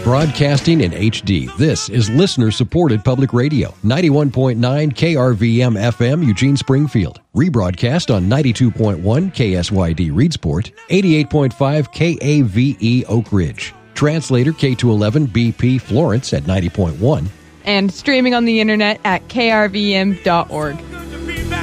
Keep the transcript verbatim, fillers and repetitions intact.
Broadcasting in H D, this is listener-supported public radio. ninety-one point nine K R V M F M, Eugene Springfield. Rebroadcast on ninety-two point one K S Y D Reedsport, eighty-eight point five K A V E Oak Ridge. Translator K two eleven B P Florence at ninety point one. And streaming on the internet at K R V M dot org.